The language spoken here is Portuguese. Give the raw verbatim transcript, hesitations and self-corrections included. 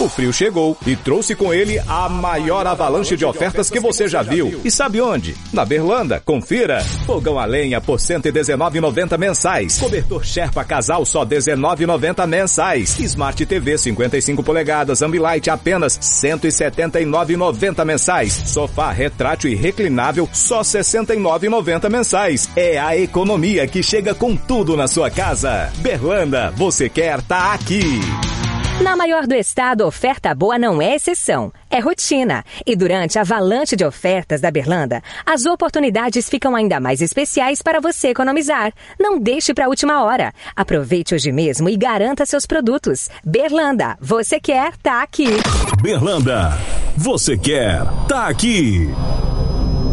O frio chegou e trouxe com ele a maior avalanche de ofertas que você já viu. E sabe onde? Na Berlanda. Confira. Fogão a lenha por cento e dezenove reais e noventa centavos mensais. Cobertor Sherpa casal só dezenove reais e noventa centavos mensais. Smart T V cinquenta e cinco polegadas Ambilight apenas cento e setenta e nove reais e noventa centavos mensais. Sofá retrátil e reclinável só sessenta e nove reais e noventa centavos mensais. É a economia que chega com tudo na sua casa. Berlanda, você quer tá aqui. Na maior do estado, oferta boa não é exceção, é rotina. E durante a avalanche de ofertas da Berlanda, as oportunidades ficam ainda mais especiais para você economizar. Não deixe para a última hora. Aproveite hoje mesmo e garanta seus produtos. Berlanda, você quer, tá aqui. Berlanda, você quer, tá aqui.